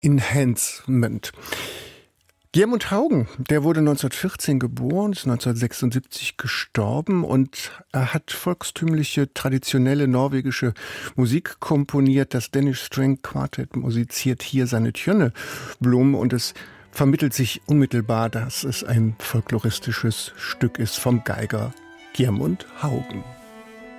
Enhancement. Gjermund Haugen, der wurde 1914 geboren, ist 1976 gestorben und er hat volkstümliche, traditionelle norwegische Musik komponiert. Das Danish String Quartet musiziert hier seine Tjønnebloem und es vermittelt sich unmittelbar, dass es ein folkloristisches Stück ist vom Geiger Gjermund Haugen.